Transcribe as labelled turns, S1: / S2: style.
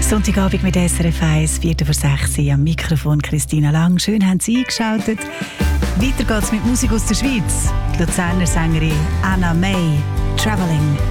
S1: Sonntagabend mit SRF 1, 4:04 am Mikrofon Christina Lang. Schön haben Sie eingeschaltet. Weiter geht's mit Musik aus der Schweiz. Die Luzerner Sängerin Anna May, «Traveling».